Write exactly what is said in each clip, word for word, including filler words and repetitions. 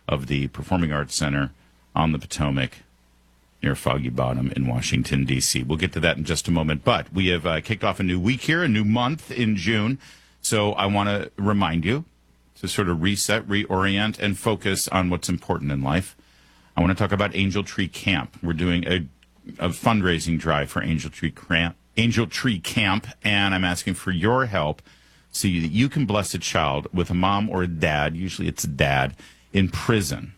of the Performing Arts Center on the Potomac near Foggy Bottom in Washington, D C. We'll get to that in just a moment. But we have uh, kicked off a new week here, a new month in June. So I want to remind you to sort of reset, reorient, and focus on what's important in life. I want to talk about Angel Tree Camp. We're doing a, a fundraising drive for Angel Tree Camp, Angel Tree Camp, and I'm asking for your help so that you can bless a child with a mom or a dad, usually it's a dad, in prison.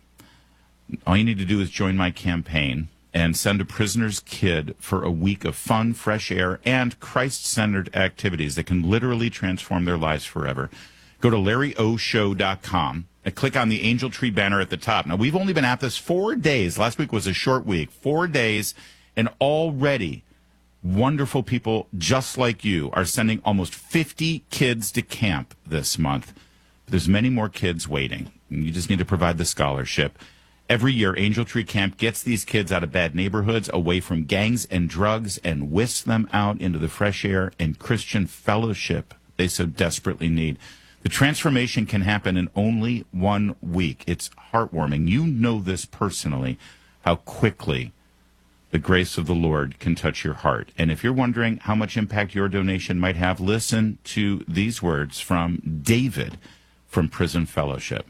All you need to do is join my campaign and send a prisoner's kid for a week of fun, fresh air, and Christ-centered activities that can literally transform their lives forever. Go to larry o show dot com and click on the Angel Tree banner at the top. Now, we've only been at this four days. Last week was a short week. Four days, and already wonderful people just like you are sending almost fifty kids to camp this month. There's many more kids waiting. You just need to provide the scholarship. Every year, Angel Tree Camp gets these kids out of bad neighborhoods, away from gangs and drugs, and whisks them out into the fresh air and Christian fellowship they so desperately need. The transformation can happen in only one week. It's heartwarming. You know this personally, how quickly the grace of the Lord can touch your heart. And if you're wondering how much impact your donation might have, listen to these words from David from Prison Fellowship.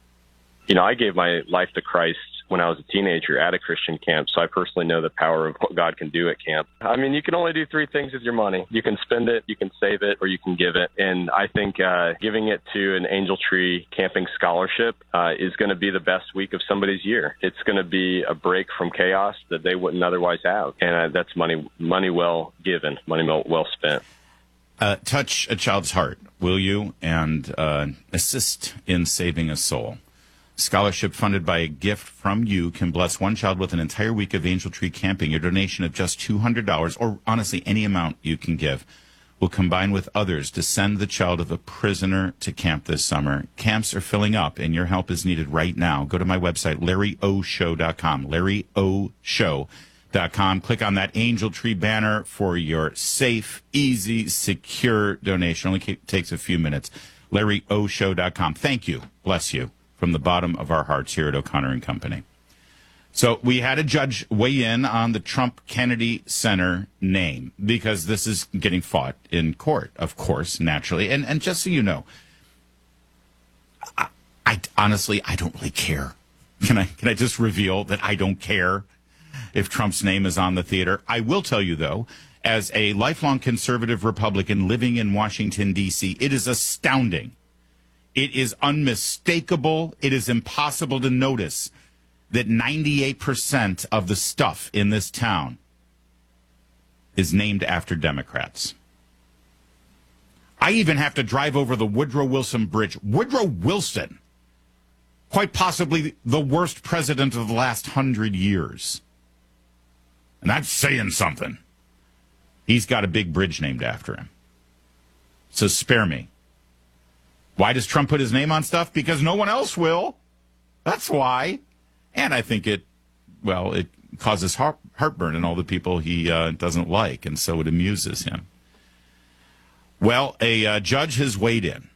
You know, I gave my life to Christ when I was a teenager at a Christian camp, so I personally know the power of what God can do at camp. I mean, you can only do three things with your money. You can spend it, you can save it, or you can give it. And I think uh, giving it to an Angel Tree camping scholarship uh, is going to be the best week of somebody's year. It's going to be a break from chaos that they wouldn't otherwise have. And uh, that's money money well given, money well, well spent. Uh, touch a child's heart, will you, and uh, assist in saving a soul. Scholarship funded by a gift from you can bless one child with an entire week of Angel Tree camping. Your donation of just two hundred dollars, or honestly any amount you can give, will combine with others to send the child of a prisoner to camp this summer. Camps are filling up, and your help is needed right now. Go to my website, larry o show dot com, larry o show dot com. Click on that Angel Tree banner for your safe, easy, secure donation. Only takes a few minutes. larry o show dot com. Thank you. Bless you. From the bottom of our hearts here at O'Connor and Company. So we had a judge weigh in on the Trump Kennedy Center name because this is getting fought in court, of course, naturally. And and just so you know, I, I honestly, I don't really care. Can I can I just reveal that I don't care if Trump's name is on the theater? I will tell you, though, as a lifelong conservative Republican living in Washington, D C, it is astounding. It is unmistakable. It is impossible to notice that ninety-eight percent of the stuff in this town is named after Democrats. I even have to drive over the Woodrow Wilson Bridge. Woodrow Wilson, quite possibly the worst president of the last hundred years. And that's saying something. He's got a big bridge named after him. So spare me. Why does Trump put his name on stuff? Because no one else will. That's why. And I think it, well, it causes heart, heartburn in all the people he uh, doesn't like, and so it amuses him. Well, a uh, judge has weighed in.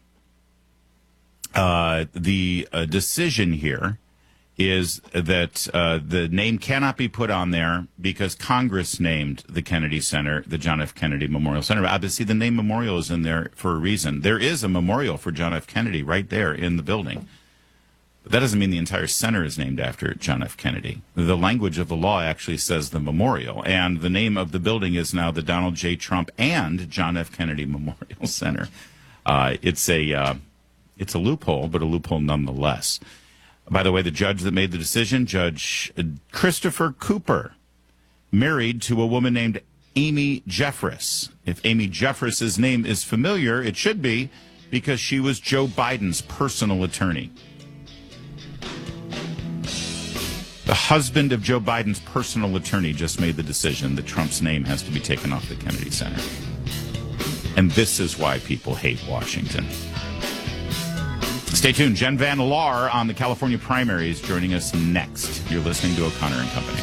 Uh, the uh, decision here is that uh, the name cannot be put on there because Congress named the Kennedy Center the John F. Kennedy Memorial Center. Obviously, the name memorial is in there for a reason. There is a memorial for John F. Kennedy right there in the building. But that doesn't mean the entire center is named after John F. Kennedy. The language of the law actually says the memorial, and the name of the building is now the Donald J. Trump and John F. Kennedy Memorial Center. Uh, it's a uh, it's a loophole, but a loophole nonetheless. By the way, the judge that made the decision, Judge Christopher Cooper, married to a woman named Amy Jeffress. If Amy Jeffress's name is familiar, it should be, because she was Joe Biden's personal attorney. The husband of Joe Biden's personal attorney just made the decision that Trump's name has to be taken off the Kennedy Center. And this is why people hate Washington. Stay tuned. Jen Van Laar on the California primaries joining us next. You're listening to O'Connor and Company.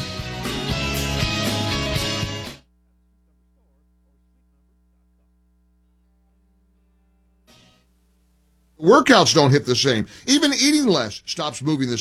Workouts don't hit the same. Even eating less stops moving the